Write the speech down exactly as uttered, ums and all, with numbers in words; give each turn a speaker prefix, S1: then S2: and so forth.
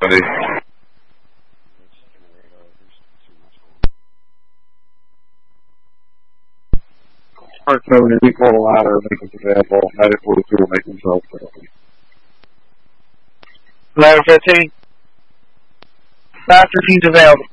S1: ready. Part seven, equal ladder, make us available. Medic forty-two will make themselves available.
S2: Ladder fifteen. Ladder fifteen's available.